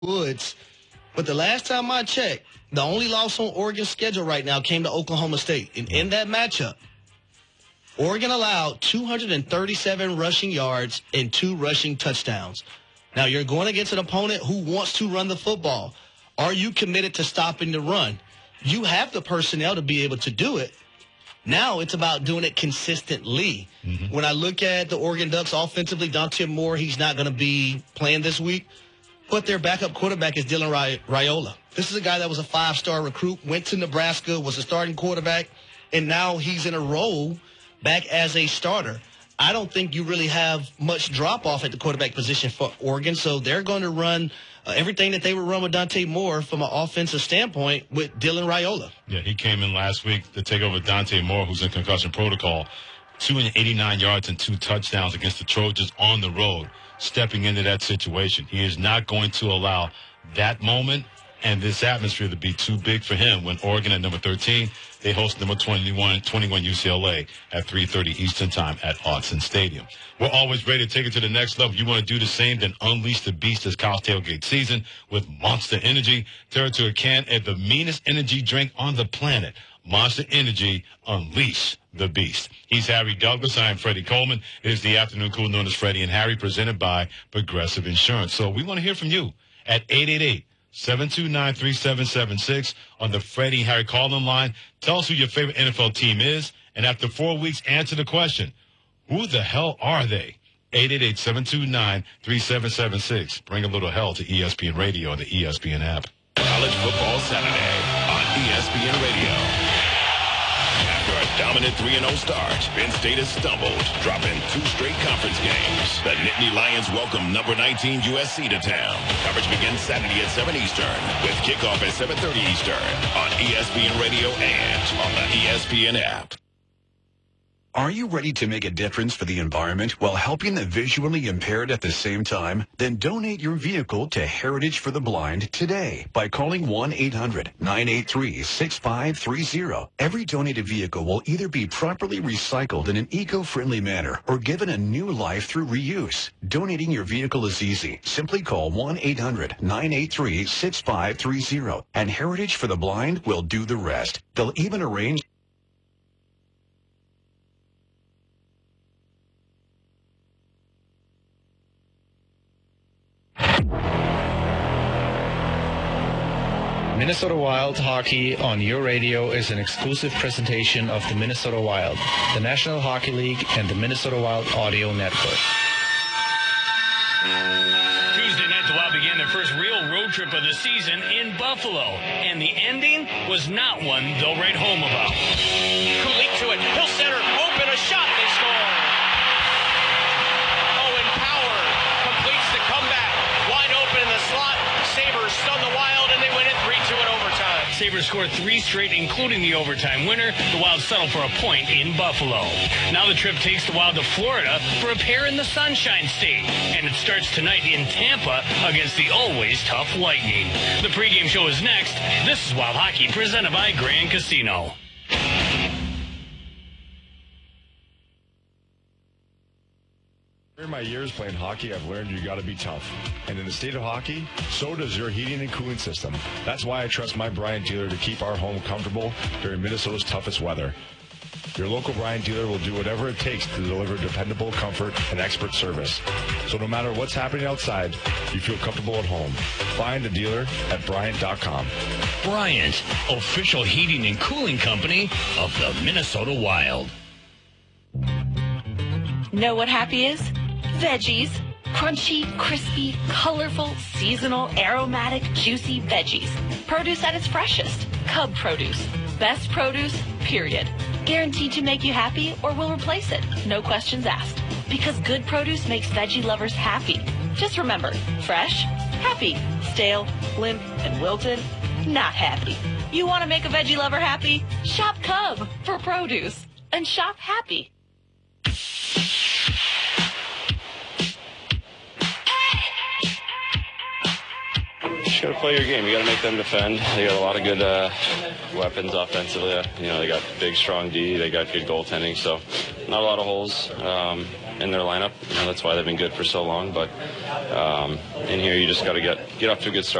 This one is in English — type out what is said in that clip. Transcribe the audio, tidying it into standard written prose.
Woods. But the last time I checked, the only loss on Oregon's schedule right now came to Oklahoma State. And in that matchup, Oregon allowed 237 rushing yards and 2 rushing touchdowns. Now, you're going against an opponent who wants to run the football. Are you committed to stopping the run? You have the personnel to be able to do it. Now it's about doing it consistently. Mm-hmm. When I look at the Oregon Ducks offensively, Dante Moore, he's not going to be playing this week. But their backup quarterback is Dylan Raiola. This is a guy that was a 5-star recruit, went to Nebraska, was a starting quarterback, and now he's in a role back as a starter. I don't think you really have much drop-off at the quarterback position for Oregon, so they're going to run everything that they would run with Dante Moore from an offensive standpoint with Dylan Raiola. Yeah, he came in last week to take over Dante Moore, who's in concussion protocol. 289 yards and 2 touchdowns against the Trojans on the road, stepping into that situation. He is not going to allow that moment and this atmosphere to be too big for him when Oregon at number 13, they host number 21 UCLA at 3:30 Eastern Time at Autzen Stadium. We're always ready to take it to the next level. You want to do the same, then unleash the beast this college tailgate season with Monster Energy. Territory can add the meanest energy drink on the planet. Monster Energy, unleash the beast. He's Harry Douglas. I am Freddie Coleman. It is the afternoon cool known as Freddie and Harry, presented by Progressive Insurance. So we want to hear from you at 888-729-3776 on the Freddie and Harry call-in line. Tell us who your favorite NFL team is, and after 4 weeks, answer the question, who the hell are they? 888-729-3776. Bring a little hell to ESPN Radio and the ESPN app. College Football Saturday on ESPN Radio. After a dominant 3-0 start, Penn State has stumbled, dropping 2 straight conference games. The Nittany Lions welcome number 19 USC to town. Coverage begins Saturday at 7 Eastern with kickoff at 7:30 Eastern on ESPN Radio and on the ESPN app. Are you ready to make a difference for the environment while helping the visually impaired at the same time? Then donate your vehicle to Heritage for the Blind today by calling 1-800-983-6530. Every donated vehicle will either be properly recycled in an eco-friendly manner or given a new life through reuse. Donating your vehicle is easy. Simply call 1-800-983-6530 and Heritage for the Blind will do the rest. They'll even arrange Minnesota Wild Hockey on your radio is an exclusive presentation of the Minnesota Wild, the National Hockey League, and the Minnesota Wild Audio Network. Tuesday night, the Wild began their first real road trip of the season in Buffalo, and the ending was not one they'll write home about. Kulich to it, he'll center, open, a shot, they score. Owen Power completes the comeback, wide open in the slot. Sabres stun the Wild, and they win it 3-2 in overtime. Sabres scored 3 straight, including the overtime winner. The Wild settle for a point in Buffalo. Now the trip takes the Wild to Florida for a pair in the Sunshine State, and it starts tonight in Tampa against the always tough Lightning. The pregame show is next. This is Wild Hockey, presented by Grand Casino. In my years playing hockey, I've learned you got to be tough. And in the state of hockey, so does your heating and cooling system. That's why I trust my Bryant dealer to keep our home comfortable during Minnesota's toughest weather. Your local Bryant dealer will do whatever it takes to deliver dependable comfort and expert service. So no matter what's happening outside, you feel comfortable at home. Find a dealer at Bryant.com. Bryant, official heating and cooling company of the Minnesota Wild. Know what happy is? Veggies. Crunchy, crispy, colorful, seasonal, aromatic, juicy veggies. Produce at its freshest. Cub produce. Best produce, period. Guaranteed to make you happy or will replace it. No questions asked. Because good produce makes veggie lovers happy. Just remember, fresh, happy. Stale, limp, and wilted, not happy. You want to make a veggie lover happy? Shop Cub for produce. And shop happy. You got to play your game. You got to make them defend. They got a lot of good weapons offensively. They got big, strong D. They got good goaltending. So not a lot of holes. in their lineup. That's why they've been good for so long. But in here, you just got to get off to a good start.